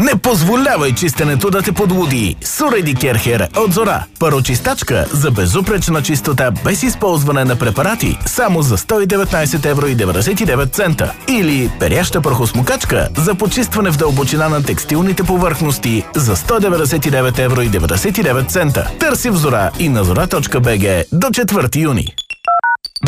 Не позволявай чистенето да те подлуди. Суредикер Hair от Зора. Парочистачка за безупречна чистота без използване на препарати само за 119,99 €. Или перяща прахосмокачка за почистване в дълбочина на текстилните повърхности за 199,99 €. Търси в Зора и на zora.bg до 4 юни.